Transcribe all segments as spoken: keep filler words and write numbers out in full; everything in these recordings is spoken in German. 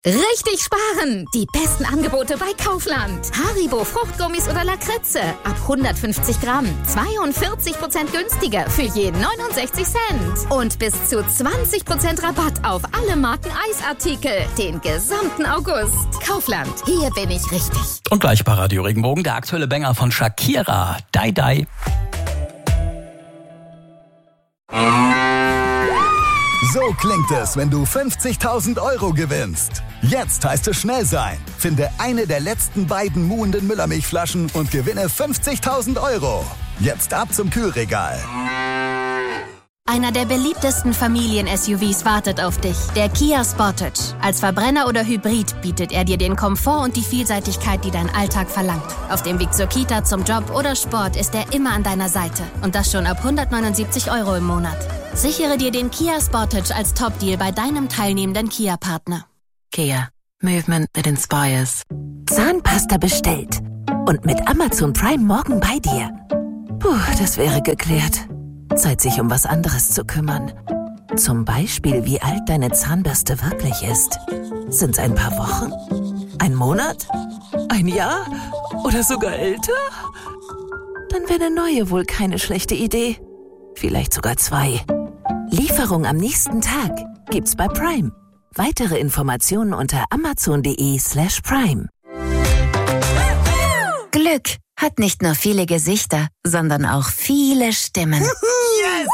Richtig sparen! Die besten Angebote bei Kaufland. Haribo Fruchtgummis oder Lakritze. Ab hundertfünfzig Gramm. zweiundvierzig Prozent günstiger für je neunundsechzig Cent. Und bis zu zwanzig Prozent Rabatt auf alle Marken Eisartikel. Den gesamten August. Kaufland. Hier bin ich richtig. Und gleich bei Radio Regenbogen der aktuelle Banger von Shakira. Die, die. So klingt es, wenn du fünfzigtausend Euro gewinnst. Jetzt heißt es schnell sein. Finde eine der letzten beiden muhenden Müllermilchflaschen und gewinne fünfzigtausend Euro. Jetzt ab zum Kühlregal. Einer der beliebtesten Familien-S U Vs wartet auf dich, der Kia Sportage. Als Verbrenner oder Hybrid bietet er dir den Komfort und die Vielseitigkeit, die dein Alltag verlangt. Auf dem Weg zur Kita, zum Job oder Sport ist er immer an deiner Seite. Und das schon ab hundertneunundsiebzig Euro im Monat. Sichere dir den Kia Sportage als Top-Deal bei deinem teilnehmenden Kia-Partner. Kia. Movement that inspires. Zahnpasta bestellt. Und mit Amazon Prime morgen bei dir. Puh, das wäre geklärt. Zeit, sich um was anderes zu kümmern. Zum Beispiel, wie alt deine Zahnbürste wirklich ist. Sind's ein paar Wochen? Ein Monat? Ein Jahr? Oder sogar älter? Dann wäre eine neue wohl keine schlechte Idee. Vielleicht sogar zwei. Lieferung am nächsten Tag gibt's bei Prime. Weitere Informationen unter amazon.de slash prime. Glück hat nicht nur viele Gesichter, sondern auch viele Stimmen. Yes!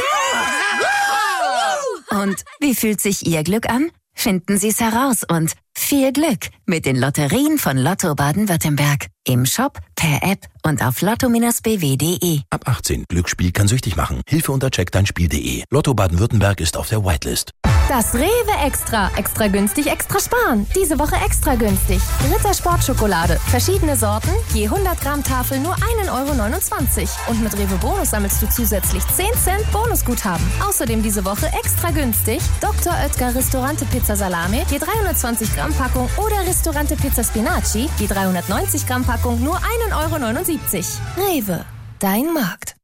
Und wie fühlt sich Ihr Glück an? Finden Sie es heraus und viel Glück mit den Lotterien von Lotto Baden-Württemberg. Im Shop, per App und auf lotto b w punkt de. Ab achtzehn. Glücksspiel kann süchtig machen. Hilfe unter check dein spiel punkt de. Lotto Baden-Württemberg ist auf der Whitelist. Das Rewe Extra. Extra günstig, extra sparen. Diese Woche extra günstig. Ritter Sportschokolade. Verschiedene Sorten. Je hundert Gramm Tafel nur ein Euro neunundzwanzig. Und mit Rewe Bonus sammelst du zusätzlich zehn Cent Bonusguthaben. Außerdem diese Woche extra günstig. Doktor Oetker Ristorante Pizza Salami. Je dreihundertzwanzig Gramm Packung. Oder Ristorante Pizza Spinaci. Je dreihundertneunzig Gramm Packung nur ein Euro neunundsiebzig. Rewe. Dein Markt.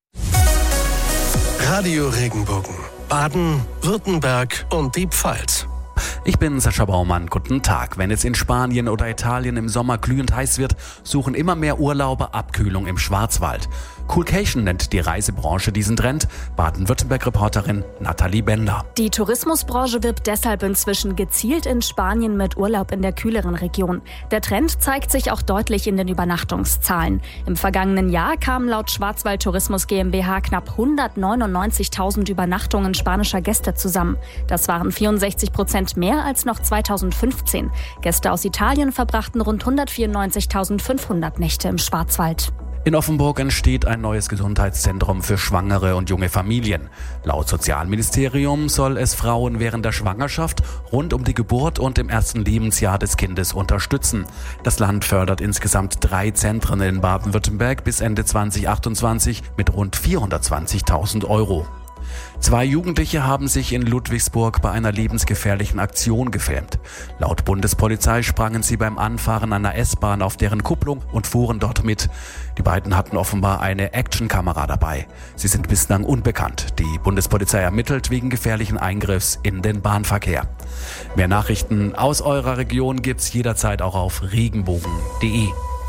Radio Regenbogen. Baden, Württemberg und die Pfalz. Ich bin Sascha Baumann. Guten Tag. Wenn es in Spanien oder Italien im Sommer glühend heiß wird, suchen immer mehr Urlauber Abkühlung im Schwarzwald. Coolcation nennt die Reisebranche diesen Trend. Baden-Württemberg-Reporterin Nathalie Bender. Die Tourismusbranche wirbt deshalb inzwischen gezielt in Spanien mit Urlaub in der kühleren Region. Der Trend zeigt sich auch deutlich in den Übernachtungszahlen. Im vergangenen Jahr kamen laut Schwarzwald Tourismus GmbH knapp hundertneunundneunzigtausend Übernachtungen spanischer Gäste zusammen. Das waren vierundsechzig Prozent mehr als noch zweitausendfünfzehn. Gäste aus Italien verbrachten rund hundertvierundneunzigtausendfünfhundert Nächte im Schwarzwald. In Offenburg entsteht ein neues Gesundheitszentrum für Schwangere und junge Familien. Laut Sozialministerium soll es Frauen während der Schwangerschaft, rund um die Geburt und im ersten Lebensjahr des Kindes unterstützen. Das Land fördert insgesamt drei Zentren in Baden-Württemberg bis Ende zweitausendachtundzwanzig mit rund vierhundertzwanzigtausend Euro. Zwei Jugendliche haben sich in Ludwigsburg bei einer lebensgefährlichen Aktion gefilmt. Laut Bundespolizei sprangen sie beim Anfahren einer S-Bahn auf deren Kupplung und fuhren dort mit. Die beiden hatten offenbar eine Actionkamera dabei. Sie sind bislang unbekannt. Die Bundespolizei ermittelt wegen gefährlichen Eingriffs in den Bahnverkehr. Mehr Nachrichten aus eurer Region gibt's jederzeit auch auf regenbogen punkt de.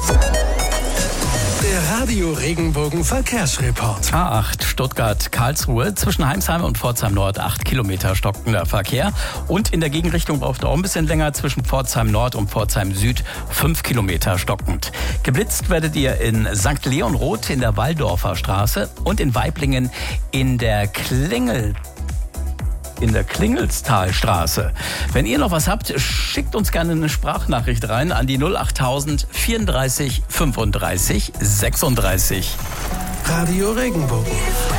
Der Radio Regenbogen Verkehrsreport. A acht Stuttgart-Karlsruhe zwischen Heimsheim und Pforzheim Nord acht Kilometer stockender Verkehr. Und in der Gegenrichtung braucht er auch ein bisschen länger zwischen Pforzheim Nord und Pforzheim Süd fünf Kilometer stockend. Geblitzt werdet ihr in Sankt Leonroth in der Walldorfer Straße und in Weiblingen in der Klingel. in der Klingelstalstraße. Wenn ihr noch was habt, schickt uns gerne eine Sprachnachricht rein an die null achttausend vierunddreißig fünfunddreißig sechsunddreißig. Radio Regenbogen.